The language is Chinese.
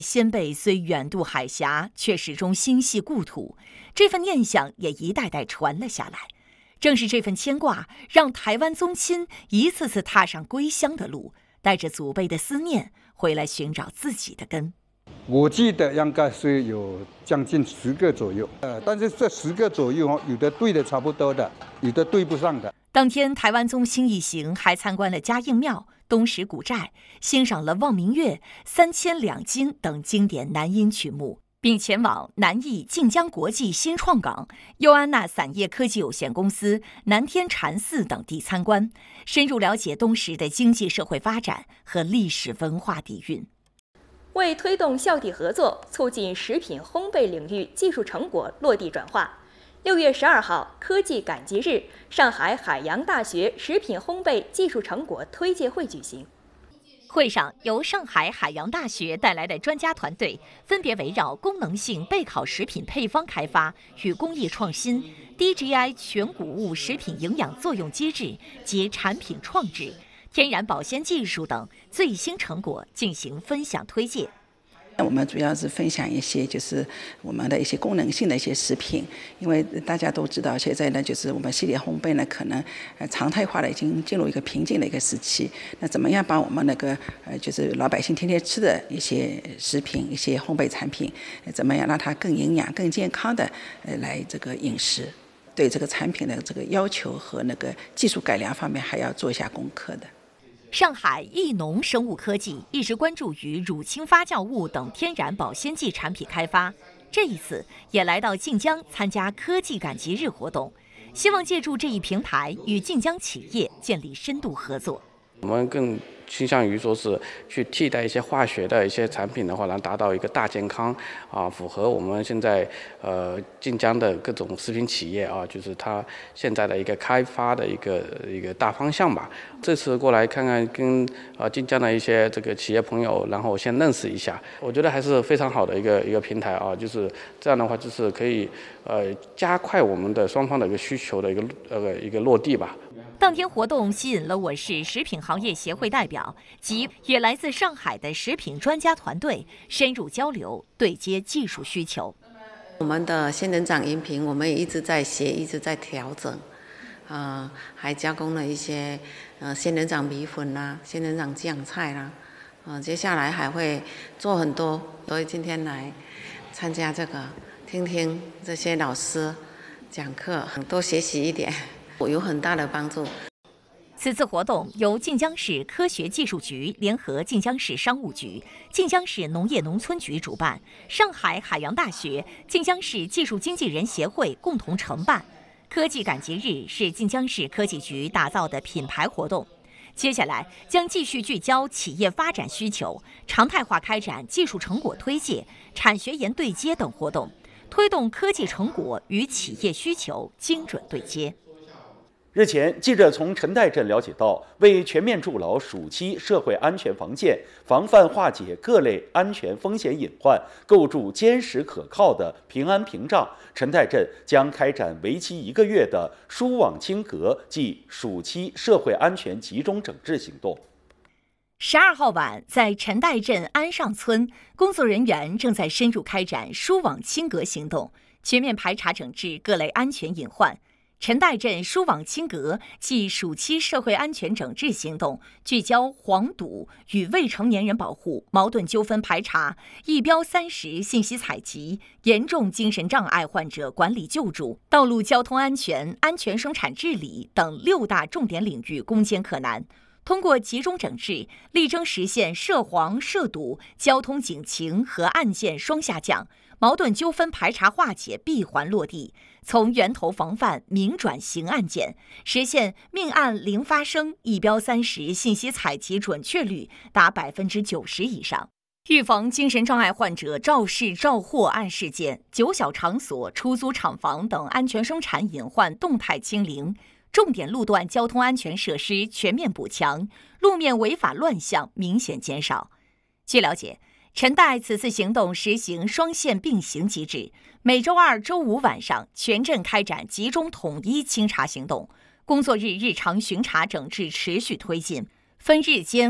先辈虽远渡海峡，却始终心系故土，这份念想也一代代传了下来。正是这份牵挂，让台湾宗亲一次次踏上归乡的路，带着祖辈的思念回来寻找自己的根。 我记得应该是有将近10个左右，但是这10个左右有的对的差不多的，有的对不上的。 当天，台湾宗亲一行还参观了嘉应庙、东石古寨，欣赏了望明月、三千两金等经典南音曲目，并前往南艺晋江国际新创港、优安娜伞业科技有限公司、南天禅寺等地参观，深入了解东石的经济社会发展和历史文化底蕴。 为推动校地合作，促进食品烘焙领域技术成果落地转化，6月12号科技赶集日，上海海洋大学食品烘焙技术成果推介会举行。 会上，由上海海洋大学带来的专家团队，分别围绕功能性备考食品配方开发与工艺创新、低 GI 全谷物食品营养作用机制及产品创制、天然保鲜技术等最新成果进行分享推介。 我们主要是分享一些就是我们的一些功能性的一些食品，因为大家都知道现在呢，就是我们系列烘焙呢，可能常态化的已经进入一个瓶颈的一个时期。那怎么样把我们那个就是老百姓天天吃的一些食品、一些烘焙产品，怎么样让它更营养、更健康的来这个饮食？对这个产品的这个要求和那个技术改良方面还要做一下功课的。 上海益农生物科技一直关注于乳清发酵物等天然保鲜剂产品开发，这一次也来到晋江参加科技赶集日活动，希望借助这一平台与晋江企业建立深度合作。 我们更倾向于说是去替代一些化学的一些产品的话，能达到一个大健康符合我们现在晋江的各种食品企业就是它现在的一个开发的一个大方向吧。这次过来看看跟晋江的一些这个企业朋友，然后先认识一下，我觉得还是非常好的一个平台就是这样的话，就是可以加快我们的双方的一个需求的一个落地吧。 当天活动吸引了我市食品行业协会代表及也来自上海的食品专家团队深入交流，对接技术需求。 我们的仙人掌饮品，我们也一直在学，一直在调整，还加工了一些仙人掌米粉啦、仙人掌酱菜啦，接下来还会做很多，所以今天来参加这个，听听这些老师讲课，多学习一点。有很大的帮助。 此次活动由晋江市科学技术局联合晋江市商务局、晋江市农业农村局主办，上海海洋大学、晋江市技术经纪人协会共同承办。科技赶集日是晋江市科技局打造的品牌活动，接下来将继续聚焦企业发展需求，常态化开展技术成果推介、产学研对接等活动，推动科技成果与企业需求精准对接。 日前，记者从陈岱镇了解到，为全面筑牢暑期社会安全防线，防范化解各类安全风险隐患，构筑坚实可靠的平安屏障，陈岱镇将开展为期1个月的疏网清隔暨暑期社会安全集中整治行动。 12号晚，在陈岱镇安上村，工作人员正在深入开展疏网清隔行动，全面排查整治各类安全隐患。陈岱镇疏网清隔暨暑期社会安全整治行动聚焦黄赌与未成年人保护、矛盾纠纷排查、一标30信息采集、严重精神障碍患者管理救助、道路交通安全、安全生产治理等6大重点领域攻坚克难。通过集中整治，力争实现涉黄涉赌交通警情和案件双下降，矛盾纠纷排查化解闭环落地，从源头防范明转刑案件，实现命案零发生、一标30信息采集准确率达90%以上。预防精神障碍患者肇事肇祸案事件、酒小场所、出租厂房等安全生产隐患动态清零，重点路段交通安全设施全面补强，路面违法乱象明显减少。据了解，陈岱此次行动实行双线并行机制，每周2、周5晚上全镇开展集中统一清查行动，工作日日常巡查整治持续推进，分日间